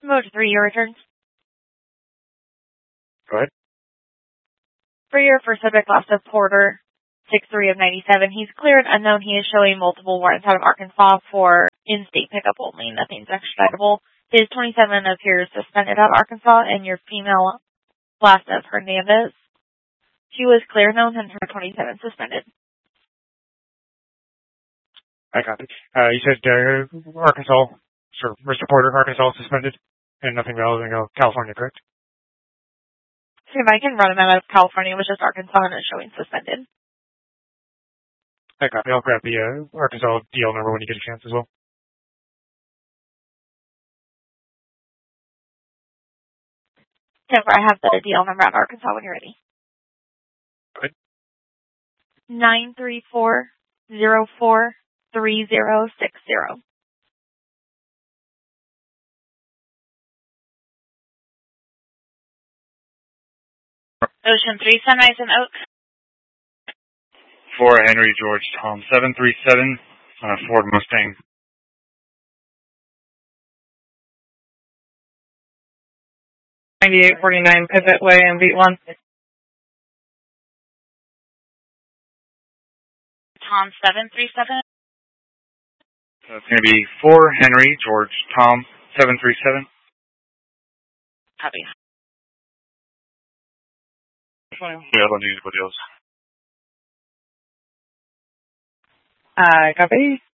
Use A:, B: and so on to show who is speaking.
A: Mode 3, your returns.
B: Go ahead.
A: For your first subject, last of Porter, 6-3 of 97. He's cleared unknown. He is showing multiple warrants out of Arkansas for in-state pickup only. Nothing's extraditable. His 27 appears suspended out of Arkansas, and your female last of Hernandez. She was clear known and her 27 suspended.
B: I got it. You said Arkansas, sir, Mr. Porter, Arkansas suspended, and nothing else in California, correct?
A: So if I can run him out of California, it was just Arkansas and it's showing suspended.
B: I got it. I'll grab the Arkansas DL number when you get a chance as well.
A: Jennifer, I have the DL number out of Arkansas when you're ready.
B: Good.
A: 934043060. Ocean 3, Sunrise and Oak.
C: For Henry George Tom 737 on a Ford Mustang.
D: $98.49 Pivot Way and Beat 1.
A: Tom 737.
C: So it's going to be for Henry George Tom 737.
A: Copy.
C: Yeah, I don't need anybody else.
D: Copy.